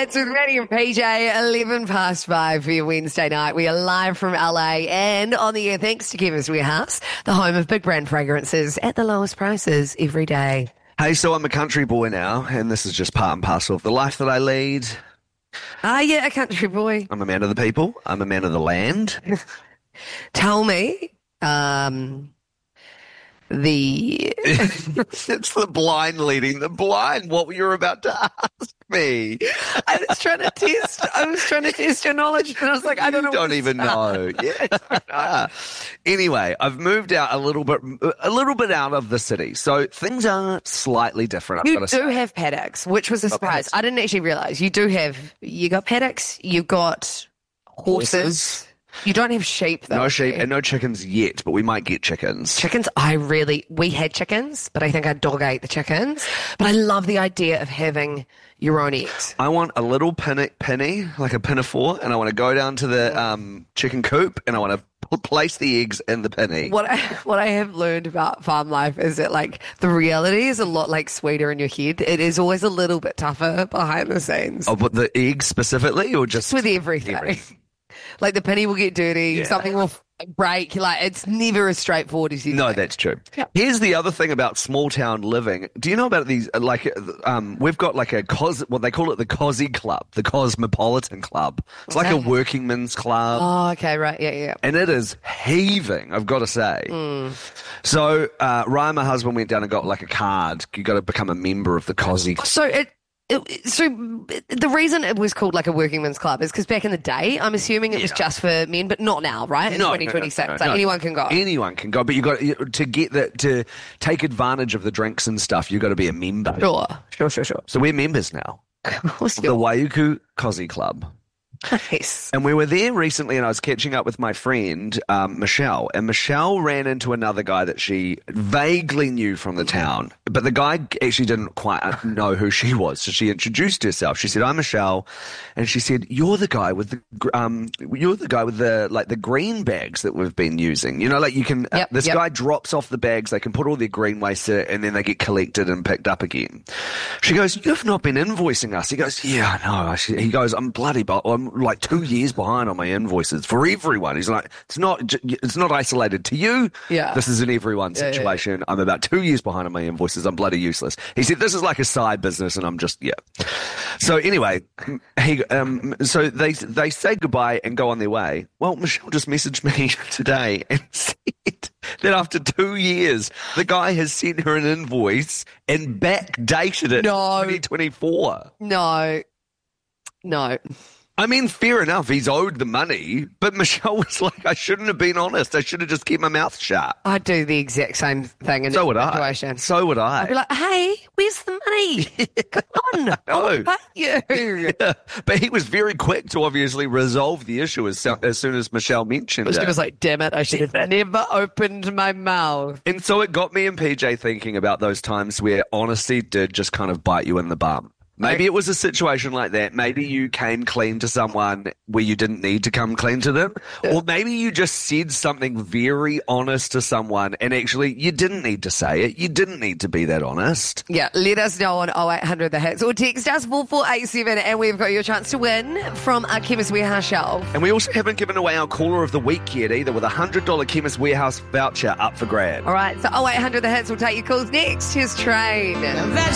Hits with Maddie and PJ, 11 past 5 for your Wednesday night. We are live from LA and on the air thanks to Chemist Warehouse, the home of big brand fragrances at the lowest prices every day. Hey, so I'm a country boy now, and this is just part and parcel of the life that I lead. Yeah, a country boy. I'm a man of the people. I'm a man of the land. Tell me, It's the blind leading the blind. What were you about to ask me? I was trying to test your knowledge, and I was like, I don't know. You don't even know. Yeah. Anyway, I've moved out a little bit out of the city, so things are slightly different. You do have paddocks, which was a surprise. I didn't actually realize you got paddocks, you got horses. You don't have sheep, though. No sheep and no chickens yet, but we might get chickens. Chickens, we had chickens, but I think our dog ate the chickens. But I love the idea of having your own eggs. I want a little penny, like a pinafore, and I want to go down to the chicken coop, and I want to place the eggs in the penny. What I have learned about farm life is that, like, the reality is a lot, like, sweeter in your head. It is always a little bit tougher behind the scenes. Oh, but the eggs specifically, or just with everything. Like, the penny will get dirty, something will break. Like, it's never as straightforward as you think. No, that's true. Yeah. Here's the other thing about small town living. Do you know about these? Like, we've got like what they call it, the Cosy Club, the Cosmopolitan Club. It's like a working men's club. Oh, okay, right, yeah. And it is heaving, I've got to say. So, Ryan, my husband, went down and got like a card. You got to become a member of the Cosy Club. So the reason it was called like a working men's club is because back in the day, I'm assuming it was just for men, but not now, right? In 2026, no. Anyone can go. Anyone can go, but you got to take advantage of the drinks and stuff. You got to be a member. Sure. So we're members now. The Waiuku Cosy Club. Nice. And we were there recently, and I was catching up with my friend Michelle, and Michelle ran into another guy that she vaguely knew from the town, but the guy actually didn't quite know who she was. So she introduced herself. She said, "I'm Michelle," and she said, "You're the guy with the green bags that we've been using. You know, like you can. This guy drops off the bags. They can put all their green waste in it, and then they get collected and picked up again." She goes, "You've not been invoicing us." He goes, "Yeah, I know." He goes, I'm like 2 years behind on my invoices for everyone. He's like, it's not isolated to you. Yeah. This is an everyone situation. Yeah. I'm about 2 years behind on my invoices. I'm bloody useless. He said, this is like a side business, and I'm just, So anyway, so they say goodbye and go on their way. Well, Michelle just messaged me today and said that after 2 years, the guy has sent her an invoice and backdated it to 2024. No. I mean, fair enough, he's owed the money, but Michelle was like, I shouldn't have been honest. I should have just kept my mouth shut. I'd do the exact same thing in so would situation. So would I. I'd be like, hey, where's the money? Come on, I'll pay you. Yeah. But he was very quick to obviously resolve the issue as soon as Michelle mentioned it. She was like, damn it, I should have never opened my mouth. And so it got me and PJ thinking about those times where honesty did just kind of bite you in the bum. Maybe it was a situation like that. Maybe you came clean to someone where you didn't need to come clean to them. Yeah. Or maybe you just said something very honest to someone and actually you didn't need to say it. You didn't need to be that honest. Yeah, let us know on 0800 The Hits or text us 4487 and we've got your chance to win from our Chemist Warehouse shelf. And we also haven't given away our caller of the week yet either, with a $100 Chemist Warehouse voucher up for grab. All right, so 0800 The Hits will take your calls next. Here's Train.